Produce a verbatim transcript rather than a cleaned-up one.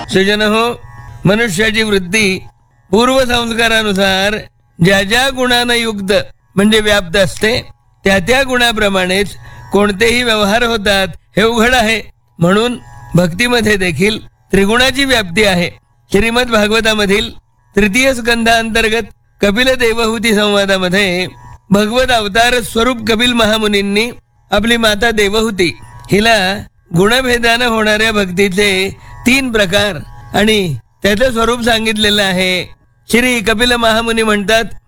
सुजन हो, मनुष्याची वृत्ती पूर्व संस्कारानुसार ज्या ज्या गुणानं युक्त म्हणजे व्याप्त असते त्या त्या गुणाप्रमाणेच कोणतेही व्यवहार होतात हे उघड आहे. म्हणून भक्तीमध्ये देखील त्रिगुणाची व्याप्ती आहे. श्रीमद भागवतामधील तृतीय स्कंधांतर्गत कपिल देवहूती संवादामध्ये भगवत अवतार स्वरूप कपिल महामुनींनी आपली माता देवहूती हिला गुणभेदानं होणाऱ्या भक्तीचे तीन प्रकार आणि त्याचं स्वरूप सांगितलेलं आहे. श्री कपिल महामुनी म्हणतात,